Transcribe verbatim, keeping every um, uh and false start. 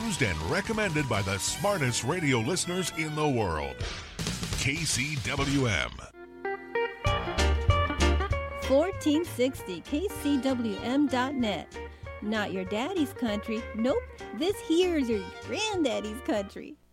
used and recommended by the smartest radio listeners in the world. K C W M. fourteen sixty K C W M dot net. Not your daddy's country. Nope, this here's your granddaddy's country.